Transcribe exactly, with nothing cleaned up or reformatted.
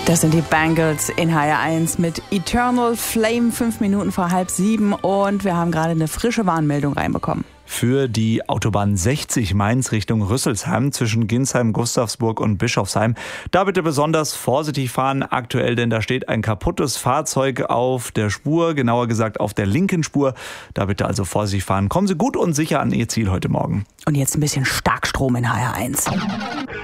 Das sind die Bangles in H R eins mit Eternal Flame, fünf Minuten vor halb sieben, und wir haben gerade eine frische Warnmeldung reinbekommen. Für die Autobahn sechzig Mainz Richtung Rüsselsheim zwischen Ginsheim, Gustavsburg und Bischofsheim. Da bitte besonders vorsichtig fahren aktuell, denn da steht ein kaputtes Fahrzeug auf der Spur, genauer gesagt auf der linken Spur. Da bitte also vorsichtig fahren. Kommen Sie gut und sicher an Ihr Ziel heute Morgen. Und jetzt ein bisschen Starkstrom in H R eins.